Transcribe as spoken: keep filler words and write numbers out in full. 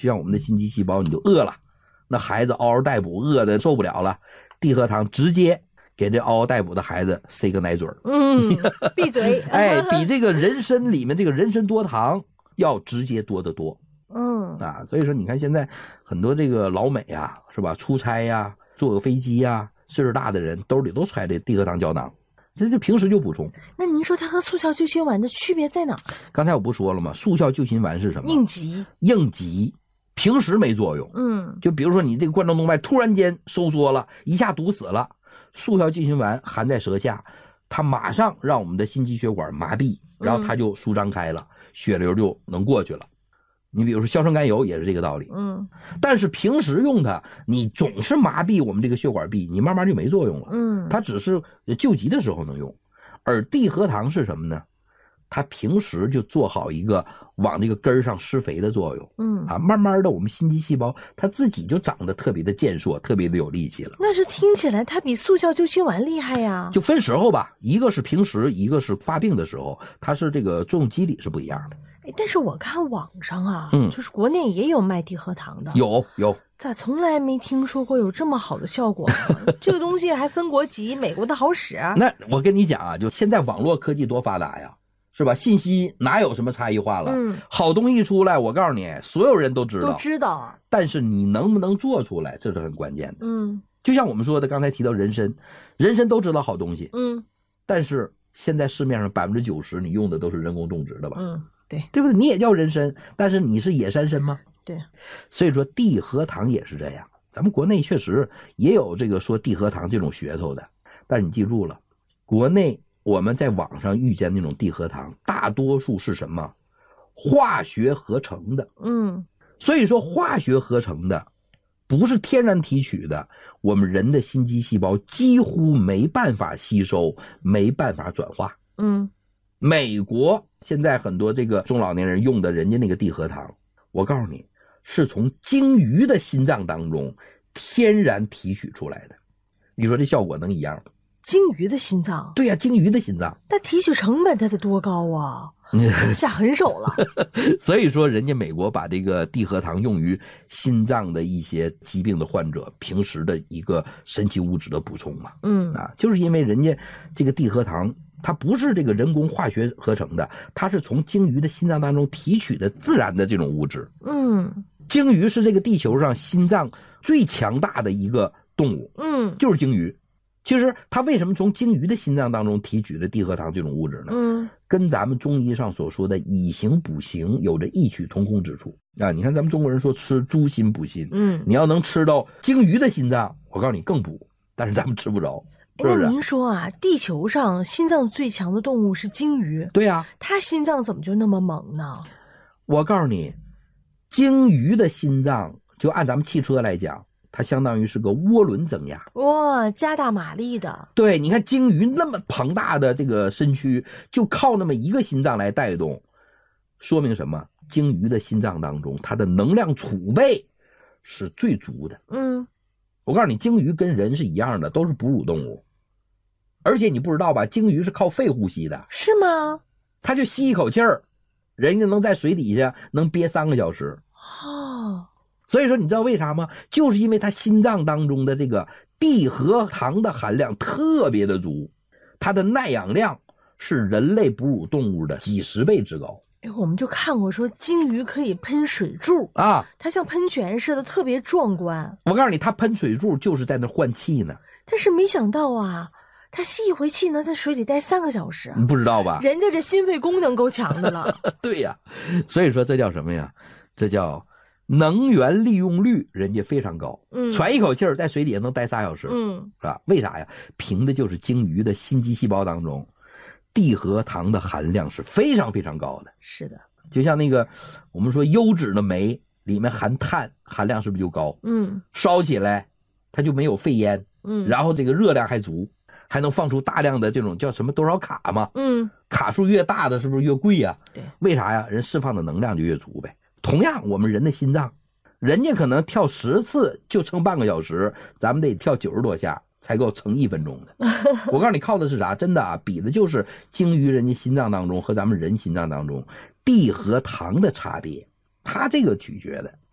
就像我们的心肌细胞，你就饿了，那孩子嗷嗷待哺，饿的受不了了，地核糖直接给这嗷嗷待哺的孩子塞个奶嘴儿， 嗯，闭嘴， 哎，比这个人参里面这个人参多糖要直接多得多。 嗯啊，所以说你看现在很多这个老美啊，是吧？出差呀、啊，坐个飞机呀、啊，岁数大的人兜里都揣这地核糖胶囊，这就平时就补充。 那您说它和速效救心丸的区别在哪儿？ 刚才我不说了吗？速效救心丸是什么？ 应急， 应急，平时没作用。 嗯， 就比如说你这个冠状动脉突然间收缩了，一下堵死了，速效救心丸含在舌下，它马上让我们的心肌血管麻痹，然后它就舒张开了，嗯、血流就能过去了。你比如说硝酸甘油也是这个道理， 嗯， 但是平时用它，你总是麻痹我们这个血管壁，你慢慢就没作用了， 嗯， 它只是救急的时候能用。而地核糖是什么呢？它平时就做好一个往这个根儿上施肥的作用， 嗯啊，慢慢的我们心肌细胞它自己就长得特别的健硕，特别的有力气了。 那是听起来它比速效救心丸厉害呀。 就分时候吧，一个是平时，一个是发病的时候，它是这个作用机理是不一样的。 但是我看网上啊， 嗯， 就是国内也有卖地核糖的， 有有， 咋从来没听说过有这么好的效果呢？这个东西还分国籍，美国的好使啊。 那我跟你讲啊，就现在网络科技多发达呀，是吧？信息哪有什么差异化了？ 嗯， 好东西出来，我告诉你，所有人都知道， 都知道。 但是你能不能做出来，这是很关键的。 嗯， 就像我们说的，刚才提到人参，人参都知道好东西， 嗯， 但是现在市面上百分之九十你用的都是人工种植的吧？ 嗯。对， 对不对？你也叫人参，但是你是野山参吗？ 对， 所以说地核糖也是这样。咱们国内确实也有这个说地核糖这种噱头的，但是你记住了，国内我们在网上遇见那种地核糖，大多数是什么？化学合成的。 嗯， 所以说化学合成的，不是天然提取的，我们人的心肌细胞几乎没办法吸收，没办法转化。 嗯。 美国现在很多这个中老年人用的人家那个地核糖，我告诉你，是从鲸鱼的心脏当中天然提取出来的。你说这效果能一样吗？ 鲸鱼的心脏？ 对呀、啊，鲸鱼的心脏。 那提取成本它得多高啊？下狠手了。 所以说人家美国把这个地核糖用于心脏的一些疾病的患者平时的一个神奇物质的补充嘛。 嗯啊，就是因为人家这个地核糖它不是这个人工化学合成的，它是从鲸鱼的心脏当中提取的自然的这种物质。 嗯， 鲸鱼是这个地球上心脏最强大的一个动物。 嗯， 就是鲸鱼。其实它为什么从鲸鱼的心脏当中提取的地核糖这种物质呢？ 嗯， 跟咱们中医上所说的以形补形有着异曲同工之处啊！你看咱们中国人说吃猪心补心， 嗯， 你要能吃到鲸鱼的心脏，我告诉你更补，但是咱们吃不着。是是那您说啊，地球上心脏最强的动物是鲸鱼， 对呀、啊， 它心脏怎么就那么猛呢？ 我告诉你，鲸鱼的心脏就按咱们汽车来讲，它相当于是个涡轮增压， 哇，加大马力的。 对，你看鲸鱼那么庞大的这个身躯，就靠那么一个心脏来带动，说明什么？鲸鱼的心脏当中，它的能量储备是最足的。 嗯， 我告诉你，鲸鱼跟人是一样的，都是哺乳动物。而且你不知道吧，鲸鱼是靠肺呼吸的。 是吗？ 它就吸一口气儿，人家能在水底下能憋三个小时。 哦， 所以说你知道为啥吗？就是因为它心脏当中的这个地核糖的含量特别的足，它的耐氧量是人类哺乳动物的几十倍之高。 哎，我们就看过说鲸鱼可以喷水柱啊， 它像喷泉似的，特别壮观。 我告诉你，它喷水柱就是在那换气呢。 但是没想到啊，它吸一回气呢，在水里待三个小时。 你不知道吧？ 人家这心肺功能够强的了。 对呀，所以说这叫什么呀？这叫能源利用率，人家非常高。 嗯， 喘一口气儿在水底下能待仨小时。 嗯， 是吧？为啥呀？凭的就是鲸鱼的心肌细胞当中地核糖的含量是非常非常高的。 是的， 就像那个我们说优质的煤里面含碳含量是不是就高？ 嗯， 烧起来它就没有废烟， 嗯， 然后这个热量还足，还能放出大量的这种叫什么多少卡嘛？ 嗯， 卡数越大的是不是越贵呀？ 对， 为啥呀？人释放的能量就越足呗。同样，我们人的心脏，人家可能跳十次就撑半个小时，咱们得跳九十多下才够撑一分钟的。我告诉你，靠的是啥？真的啊，比的就是鲸鱼人家心脏当中和咱们人心脏当中地核糖的差别，它这个取决的。